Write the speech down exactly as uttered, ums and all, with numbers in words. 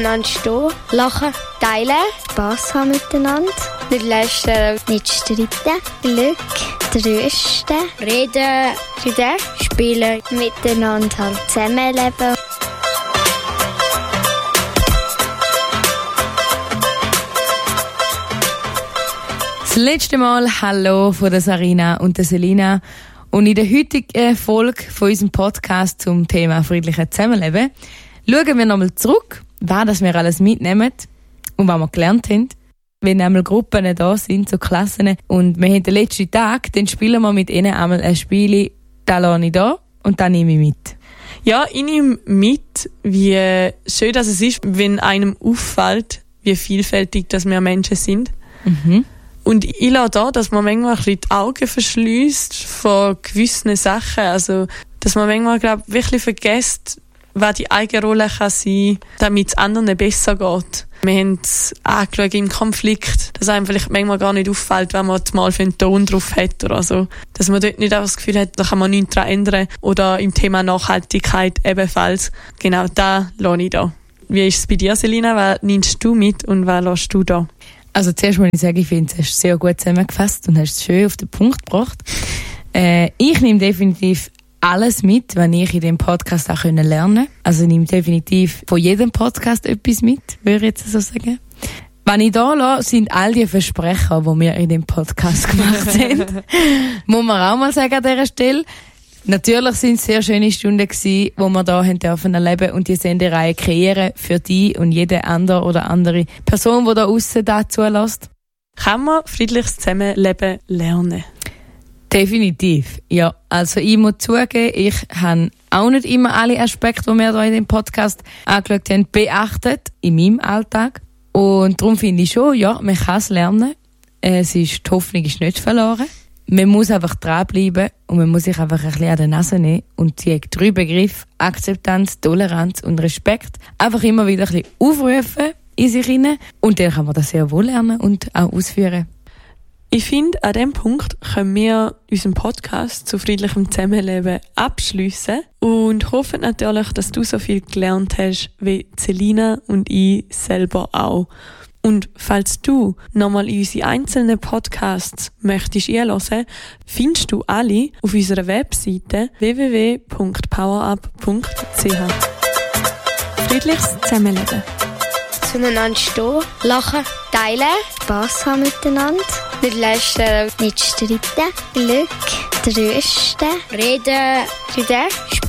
Einander stehen, lachen, teilen, Spass haben miteinander, nicht lästern, nicht streiten, Glück, trösten, reden, reden, spielen, miteinander halt zusammenleben. Das letzte Mal Hallo von der Sarina und der Selina. Und in der heutigen Folge von unserem Podcast zum Thema friedliches Zusammenleben schauen wir nochmal zurück, was das wir alles mitnehmen und was wir gelernt haben. Wenn einmal Gruppen da sind, so Klassen, und wir haben den letzten Tag, dann spielen wir mit ihnen einmal ein Spiel, da lasse ich da und da nehme ich mit. Ja, ich nehme mit, wie schön dass es ist, wenn einem auffällt, wie vielfältig dass wir Menschen sind. Mhm. Und ich lasse da, dass man manchmal ein bisschen die Augen verschliesst von gewissen Sachen. Also, dass man manchmal, glaube ich, wirklich vergisst, was die eigene Rolle kann sein, damit es anderen besser geht. Wir haben es angeschaut im Konflikt, dass einem vielleicht manchmal gar nicht auffällt, wenn man mal für einen Ton drauf hat oder so. Dass man dort nicht einfach das Gefühl hat, da kann man nichts daran ändern. Oder im Thema Nachhaltigkeit ebenfalls. Genau, da lasse ich da. Wie ist es bei dir, Selina? Was nimmst du mit und was lässt du da? Also zuerst muss ich sagen, ich finde, du hast es sehr gut zusammengefasst und hast es schön auf den Punkt gebracht. Äh, ich nehme definitiv alles mit, was ich in diesem Podcast auch lernen konnte. Also ich nehme definitiv von jedem Podcast etwas mit, würde ich jetzt so sagen. Was ich hier lasse, sind all die Versprechen, die wir in dem Podcast gemacht haben. Muss man auch mal sagen an dieser Stelle. Natürlich sind es sehr schöne Stunden gewesen, wo wir da haben dürfen erleben und die Sendereihe kreieren für die und jede andere oder andere Person, die da aussen da zulässt. Kann man friedliches Zusammenleben lernen? Definitiv, ja. Also ich muss zugeben, ich habe auch nicht immer alle Aspekte, die wir da in dem Podcast angeschaut haben, beachtet in meinem Alltag. Und darum finde ich schon, ja, man kann es lernen. Es ist, die Hoffnung ist nicht verloren. Man muss einfach dranbleiben und man muss sich einfach ein bisschen an die Nase nehmen und die drei Begriffe Akzeptanz, Toleranz und Respekt einfach immer wieder ein bisschen aufrufen in sich hinein und dann kann man das sehr wohl lernen und auch ausführen. Ich finde, an diesem Punkt können wir unseren Podcast zu friedlichem Zusammenleben abschliessen und hoffen natürlich, dass du so viel gelernt hast wie Selina und ich selber auch. Und falls du nochmal in unsere einzelnen Podcasts möchtest einhören, findest du alle auf unserer Webseite w w w punkt powerup punkt c h. Friedliches Zusammenleben. Zueinander stehen, lachen, teilen, Spass haben miteinander, nicht lästern, nicht streiten, Glück, trösten, reden, reden,